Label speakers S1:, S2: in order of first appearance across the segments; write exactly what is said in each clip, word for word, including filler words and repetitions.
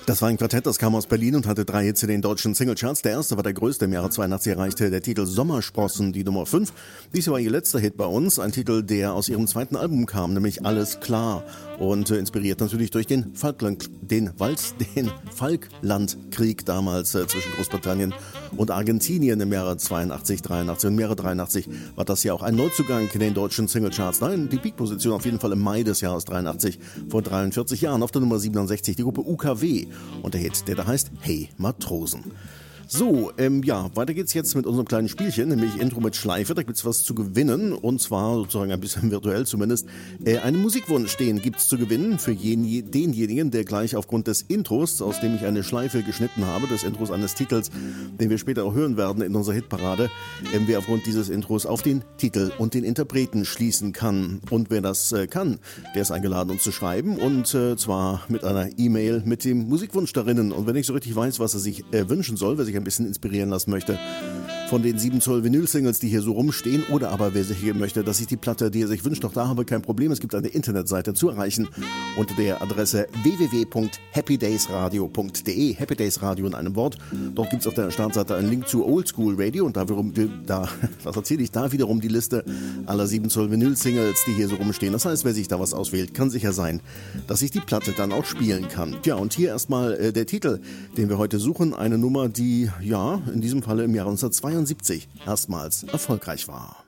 S1: Das war ein Quartett, das kam aus Berlin und hatte drei Hits in den deutschen Singlecharts. Der erste war der größte, im Jahre zweiundachtzig erreichte der Titel Sommersprossen, die Nummer fünf. Dies war ihr letzter Hit bei uns, ein Titel, der aus ihrem zweiten Album kam, nämlich Alles klar. Und äh, inspiriert natürlich durch den Falkland, den Wals, den Falklandkrieg damals äh, zwischen Großbritannien und Argentinien im Jahre zweiundachtzig, dreiundachtzig und im Jahre dreiundachtzig war das ja auch ein Neuzugang in den deutschen Singlecharts. Nein, die Peak-Position auf jeden Fall im Mai des Jahres dreiundachtzig, vor dreiundvierzig Jahren, auf der Nummer siebenundsechzig, die Gruppe U K W und der Hit, der da heißt Hey Matrosen. So, ähm, ja, weiter geht's jetzt mit unserem kleinen Spielchen, nämlich Intro mit Schleife. Da gibt's was zu gewinnen, und zwar sozusagen ein bisschen virtuell zumindest. Äh, einen Musikwunsch, den gibt's zu gewinnen für jen, denjenigen, der gleich aufgrund des Intros, aus dem ich eine Schleife geschnitten habe, des Intros eines Titels, den wir später auch hören werden in unserer Hitparade, ähm, wer aufgrund dieses Intros auf den Titel und den Interpreten schließen kann. Und wer das äh, kann, der ist eingeladen, uns zu schreiben, und äh, zwar mit einer E-Mail mit dem Musikwunsch darinnen. Und wenn ich so richtig weiß, was er sich äh, wünschen soll, wer sich ein bisschen inspirieren lassen möchte von den sieben Zoll Vinyl-Singles, die hier so rumstehen, oder aber wer sich möchte, dass ich die Platte, die er sich wünscht, noch da habe, kein Problem. Es gibt eine Internetseite zu erreichen unter der Adresse w w w punkt happy days radio punkt d e, Happy Days Radio in einem Wort. Dort gibt es auf der Startseite einen Link zu Oldschool Radio, und da, wiederum, da was erzähle ich, da wiederum die Liste aller sieben Zoll Vinyl-Singles, die hier so rumstehen. Das heißt, wer sich da was auswählt, kann sicher sein, dass ich die Platte dann auch spielen kann. Tja, und hier erstmal äh, der Titel, den wir heute suchen, eine Nummer, die, ja, in diesem Falle im Jahre neunzehnhundertzweiundsiebzig erstmals erfolgreich war.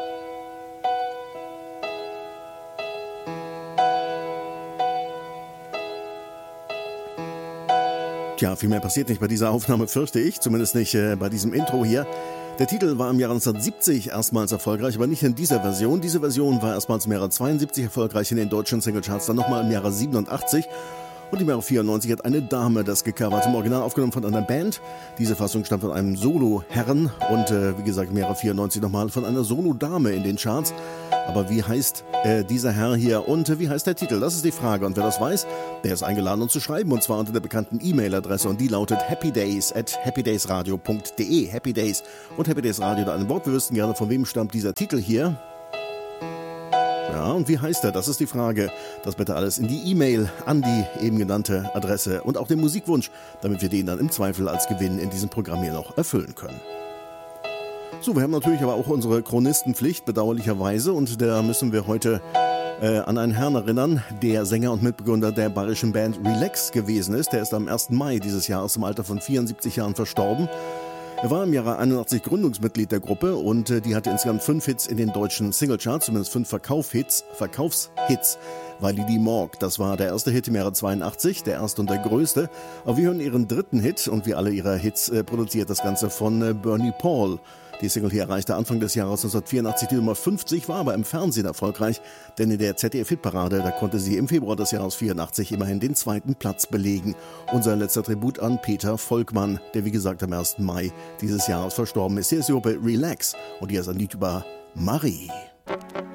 S1: Tja, viel mehr passiert nicht bei dieser Aufnahme, fürchte ich, zumindest nicht äh, bei diesem Intro hier. Der Titel war im Jahre neunzehnhundertsiebzig erstmals erfolgreich, aber nicht in dieser Version. Diese Version war erstmals im Jahre zweiundsiebzig erfolgreich in den deutschen Singlecharts, dann nochmal im Jahre siebenundachtzig. Und im Jahre vierundneunzig hat eine Dame das gecovert, im Original aufgenommen von einer Band. Diese Fassung stammt von einem Solo-Herren und äh, wie gesagt im Jahre vierundneunzig nochmal von einer Solo-Dame in den Charts. Aber wie heißt äh, dieser Herr hier und äh, wie heißt der Titel? Das ist die Frage. Und wer das weiß, der ist eingeladen, uns zu schreiben, und zwar unter der bekannten E-Mail-Adresse, und die lautet happydays at happydaysradio punkt d e. Happy Days und Happy Days Radio in einem Wort. Wir wüssten gerne, von wem stammt dieser Titel hier. Ja, und wie heißt er? Das ist die Frage. Das bitte alles in die E-Mail an die eben genannte Adresse und auch den Musikwunsch, damit wir den dann im Zweifel als Gewinn in diesem Programm hier noch erfüllen können. So, wir haben natürlich aber auch unsere Chronistenpflicht, bedauerlicherweise, und da müssen wir heute äh, an einen Herrn erinnern, der Sänger und Mitbegründer der bayerischen Band Relax gewesen ist. Der ist am ersten Mai dieses Jahres im Alter von vierundsiebzig Jahren verstorben. Er war im Jahre einundachtzig Gründungsmitglied der Gruppe, und äh, die hatte insgesamt fünf Hits in den deutschen Singlecharts, zumindest fünf Verkaufhits, Verkaufshits. Walidi Morg, das war der erste Hit im Jahre zweiundachtzig, der erste und der größte. Aber wir hören ihren dritten Hit, und wie alle ihre Hits äh, produziert das Ganze von äh, Bernie Paul. Die Single hier erreichte Anfang des Jahres neunzehnhundertvierundachtzig die Nummer fünfzig, war aber im Fernsehen erfolgreich, denn in der Z D F-Hitparade, da konnte sie im Februar des Jahres vierundachtzig immerhin den zweiten Platz belegen. Unser letzter Tribut an Peter Volkmann, der wie gesagt am ersten Mai dieses Jahres verstorben ist. Hier ist die Gruppe Relax, und hier ist ein Lied über Marie.